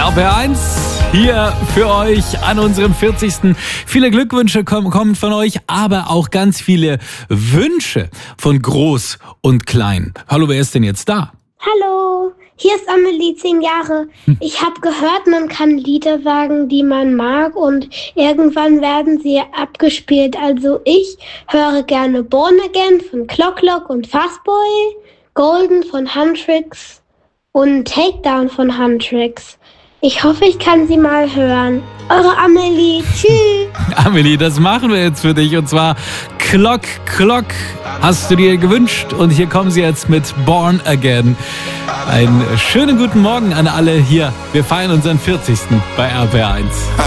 RBR1 hier für euch an unserem 40. Viele Glückwünsche kommen von euch, aber auch ganz viele Wünsche von Groß und Klein. Hallo, wer ist denn jetzt da? Hallo, hier ist Amelie, 10 Jahre. Ich habe gehört, man kann Lieder sagen, die man mag und irgendwann werden sie abgespielt. Also ich höre gerne Born Again von Clock und Fastboy, Golden von Huntrix und Takedown von Huntrix. Ich hoffe, ich kann sie mal hören. Eure Amelie, tschüss. Amelie, das machen wir jetzt für dich und zwar Clock hast du dir gewünscht und hier kommen sie jetzt mit Born Again. Einen schönen guten Morgen an alle hier. Wir feiern unseren 40. bei RBR1.